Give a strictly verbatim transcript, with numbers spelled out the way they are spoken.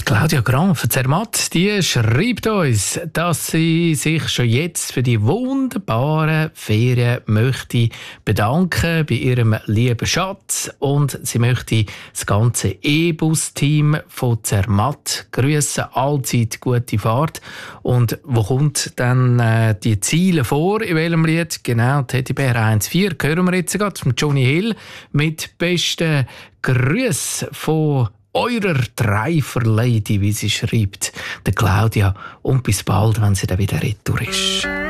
Claudia Graf, Zermatt, die schreibt uns, dass sie sich schon jetzt für die wunderbaren Ferien möchte bedanken bei ihrem lieben Schatz und sie möchte das ganze E-Bus-Team von Zermatt grüßen. Allzeit gute Fahrt. Und wo kommt dann äh, die Ziele vor? In welchem Lied? Genau, Teddybär eins vier hören wir jetzt gerade von Johnny Hill mit besten Grüßen von eurer Driver-Lady, wie sie schreibt, der Claudia. Und bis bald, wenn sie dann wieder retour ist.